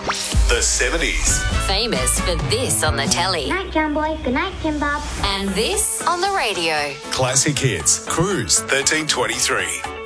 The 70s. Famous for this on the telly. Good night, John Boy. Good night, Tim Bob. And this on the radio. Classic hits. Cruise 1323.